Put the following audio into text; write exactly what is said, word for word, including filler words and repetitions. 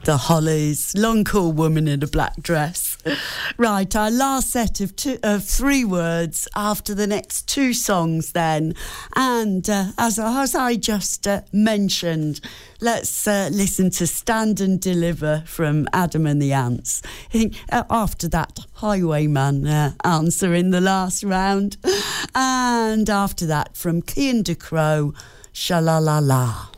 The Hollies, Long Cool Woman in a Black Dress. Right, our last set of two, of three words after the next two songs then. And uh, as, as I just uh, mentioned, let's uh, listen to Stand and Deliver from Adam and the Ants. I think uh, after that Highwayman uh, answer in the last round. And after that from Cian de Crow, Sha La La La.